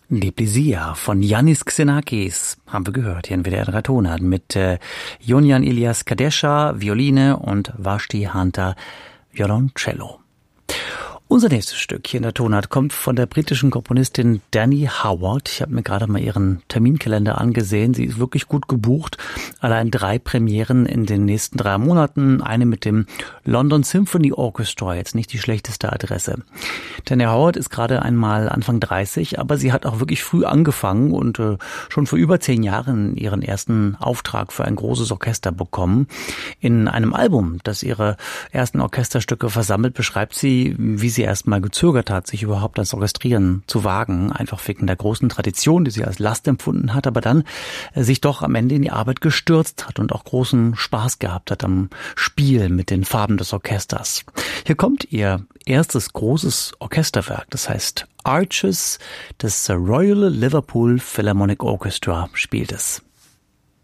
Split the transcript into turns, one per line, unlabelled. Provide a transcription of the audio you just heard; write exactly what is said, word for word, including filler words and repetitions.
Diplesia von Yannis Xenakis haben wir gehört hier in W D R drei Tonart mit äh, Yonyan Ilias Kadesha, Violine und Vashti Hunter, Violoncello. Unser nächstes Stück hier in der Tonart kommt von der britischen Komponistin Danny Howard. Ich habe mir gerade mal ihren Terminkalender angesehen. Sie ist wirklich gut gebucht. Allein drei Premieren in den nächsten drei Monaten. Eine mit dem London Symphony Orchestra. Jetzt nicht die schlechteste Adresse. Danny Howard ist gerade einmal Anfang dreißig, aber sie hat auch wirklich früh angefangen und äh, schon vor über zehn Jahren ihren ersten Auftrag für ein großes Orchester bekommen. In einem Album, das ihre ersten Orchesterstücke versammelt, beschreibt sie, wie sie erst mal gezögert hat, sich überhaupt ans Orchestrieren zu wagen, einfach wegen der großen Tradition, die sie als Last empfunden hat, aber dann äh, sich doch am Ende in die Arbeit gestürzt hat und auch großen Spaß gehabt hat am Spiel mit den Farben des Orchesters. Hier kommt ihr erstes großes Orchesterwerk, das heißt Arches, das Royal Liverpool Philharmonic Orchestra spielt es.